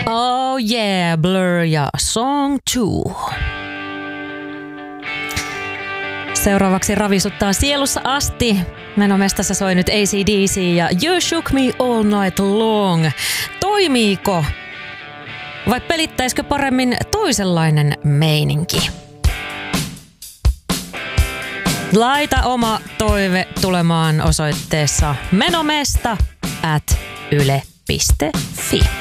Oh yeah, Blur ja Song 2. Seuraavaksi ravisuttaa sielussa asti. Menomestassa soi nyt AC/DC ja You Shook Me All Night Long. Toimiiko? Vai pelittäisikö paremmin toisenlainen meininki? Laita oma toive tulemaan osoitteessa menomesta@yle.fi.